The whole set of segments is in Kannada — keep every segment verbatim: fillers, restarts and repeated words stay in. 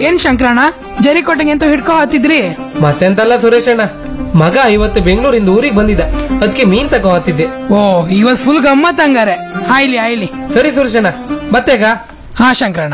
ಏನ್ ಶಂಕರಣ್ಣ ಜರಿಕೋಟೆಗೆ ಅಂತ ಹಿಡ್ಕೊ ಹತ್ತಿದ್ರಿ? ಮತ್ತೆಂತಲ್ಲ ಸುರೇಶ್ ಅಣ್ಣ, ಮಗ ಇವತ್ತು ಬೆಂಗಳೂರಿಂದ ಊರಿಗೆ ಬಂದಿದ್ದ, ಅದಕ್ಕೆ ಮೀನ್ ತಗೋ ಹತ್ತಿದ್ದೆ. ಓ ಇವತ್ ಫುಲ್ ಗಮ್ಮತ್ ಹಂಗಾರೆ. ಆಯ್ಲಿ ಆಯ್ಲಿ. ಸರಿ ಸುರೇಶ್ ಅಣ್ಣ, ಮತ್ತೆಗ? ಹಾ ಶಂಕರಣ್ಣ.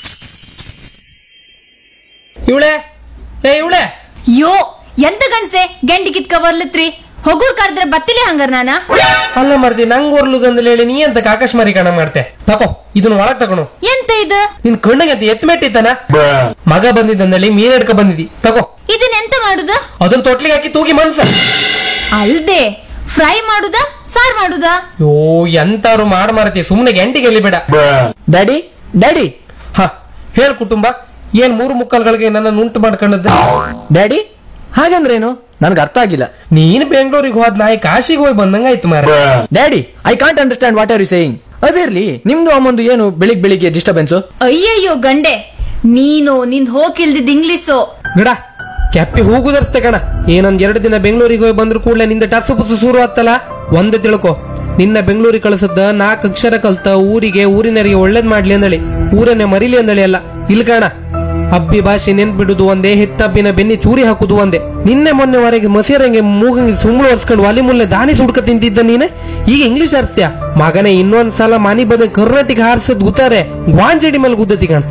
ಇವಳೆ ಏ ಇವಳೆ ಯೋ ಎಂತ ಗಂಡ್ಸೆ ಗೆಂಡಿ ಕಿತ್ಕ ಬರ್ಲತ್ರಿ? ಹೊಗೂರ್ ಕರೆದ್ರೆ ಬತ್ತಿಲೆ ಹಂಗಾರ ನಾನ ಅಲ್ಲ ಮರ್ದಿ, ನಂಗ್ ಓರ್ಲುದಂದ್ರೆ ಹೇಳಿ ನೀ ಅಂತ ಆಕಾಶಮಾರಿ ಕಣ ಮಾಡ್ತೆ. ತಕೋ ಇದನ್ನ ಒಳಗ್ ತಗೋಣ. ಎಂತ ಇದು? ನಿನ್ ಕಣ್ಣಿಗೆ ಅಂತ ಎತ್ ಮೆಟ್ಟಿದ್ದಾನ? ಮಗ ಬಂದಿದ್ದಂದೇಳಿ ಮೀನ್ ಹಿಡ್ಕ ಬಂದಿದಿ, ತಗೋ. ಇದನ್ನ ಎಂತ ಮಾಡುದ? ಅದನ್ನ ತೊಟ್ಲಿಗೆ ಹಾಕಿ ತೂಗಿ ಮನ್ಸ. ಅಲ್ದೆ ಫ್ರೈ ಮಾಡುದ ಸಾರ್ ಮಾಡುದ? ಯೋ ಎಂತಾರು ಮಾಡ್ ಮಾರತಿ, ಸುಮ್ನೆ ಗಂಟಿಗೆ ಎಲ್ಲಿ ಬೇಡ. ಡ್ಯಾಡಿ ಡ್ಯಾಡಿ ಹ ಹೇಳ್ ಕುಟುಂಬ, ಏನ್ ಮೂರು ಮುಕ್ಕಲ್ಗಳಿಗೆ ನನ್ನ ಉಂಟು ಮಾಡ್ಕೊಂಡದ್ದು? ಡ್ಯಾಡಿ ಹಾಗಂದ್ರೇನು ನನ್ಗೆ ಅರ್ಥ ಆಗಿಲ್ಲ. ನೀನ್ ಬೆಂಗಳೂರಿಗೆ ಹೋದ್ ನಾಯಿ ಕಾಶಿಗೆ ಹೋಗಿ ಬಂದಂಗಾಯ್ತು ಮಾರ. Daddy I can't understand what are you saying. ಅದಿರ್ಲಿ, ನಿಮ್ದು ಅಮ್ಮಂದು ಏನು ಬೆಳಿಗ್ ಬೆಳಿಗ್ಗೆ ಡಿಸ್ಟರ್ಬೆನ್ಸ್? ಅಯ್ಯಯ್ಯೋ ಗಂಡೆ, ನೀನು ನಿನ್ ಹೋಗಿಲ್ದಿದ್ ಇಂಗ್ಲಿಷು ಗಿಡ ಕೆಪ್ಪಿ ಹೋಗುದರ್ಸ್ತೆ ಕಣ. ಏನೊಂದ್ ಎರಡು ದಿನ ಬೆಂಗಳೂರಿಗೆ ಹೋಗಿ ಬಂದ್ರು ಕೂಡಲೇ ನಿಂದ ಟಸು ಪುಸು ಶುರು ಆತ್ತಲ್ಲ. ಒಂದೇ ತಿಳ್ಕೊ, ನಿನ್ನ ಬೆಂಗಳೂರಿಗೆ ಕಳಿಸದ್ದ ನಾಲ್ಕು ಅಕ್ಷರ ಕಲ್ತ ಊರಿಗೆ ಊರಿನರಿಗೆ ಒಳ್ಳೇದ್ ಮಾಡ್ಲಿ ಅಂದಳಿ, ಊರನ್ನೇ ಮರಿಲಿ ಅಂದಳಿ ಅಲ್ಲ. ಇಲ್ ಕಾಣ, ಅಬ್ಬಿ ಭಾಷೆ ನೆನ್ಪಿಡುದು ಒಂದೇ, ಹೆತ್ತಬ್ಬಿನ ಬೆನ್ನಿ ಚೂರಿ ಹಾಕುದು ಒಂದೇ. ನಿನ್ನೆ ಮೊನ್ನೆವರೆಗೆ ಮಸೀರಂಗೆ ಮೂಗಂಗೆ ಸುಂಬಳು ಒರ್ಸ್ಕೊಂಡು ಒಲಿ ಮುಲ್ಲೆ ದಾನಿ ಸುಡ್ಕ ತಿಂತಿದ್ದ ನೀನೆ, ಈಗ ಇಂಗ್ಲಿಷ್ ಆರಿಸ್ತೀಯ ಮಗನೇ. ಇನ್ನೊಂದ್ಸಲ ಮನಿ ಬದ ಕರ್ನಾಟಕ ಹಾರಿಸದ್ ಗುತ್ತಾರೆ, ಗ್ವಾಂಜಡಿ ಮೇಲೆ ಗುದ್ದತಿ ಕಣ.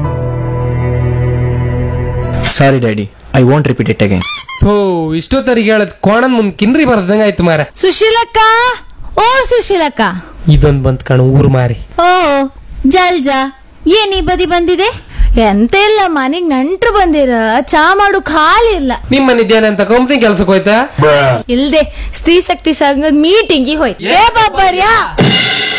ಸಾರಿ daddy, I want repeat it again. ಹೋ ಇಷ್ಟೊತ್ತರಿಗೆ ಹೇಳದ್ ಕೋಣನ್ ಮುಂದ್ ಕಿನ್ರಿ ಬರ್ದಂಗ ಆಯ್ತು ಮಾರ. ಸುಶೀಲಕ್ಕ, ಓ ಸುಶೀಲಕ್ಕ. ಇದೊಂದ್ ಬಂತ್ ಕಣ ಊರ್ ಮಾರಿ. ಓ ಜಲ್ಜಾ, ಏನ್ ಈ ಬದಿ ಬಂದಿದೆ? ಎಂತ ಇಲ್ಲ, ಮನೆಗ್ ನಂಟ್ರು ಬಂದಿರ, ಚಾ ಮಾಡು ಖಾಲಿ ಇಲ್ಲ. ನಿಮ್ಮ ಮನಿದ್ದೇನೆ ಅಂತ ಕಂಪ್ನಿ ಕೆಲ್ಸಕ್ಕೆ ಹೋಯ್ತಾ? ಇಲ್ದೆ ಸ್ತ್ರೀ ಶಕ್ತಿ ಸಂಘದ ಮೀಟಿಂಗ್ ಹೋಯ್ತು. ಏ ಬಾಬರ್ಯಾ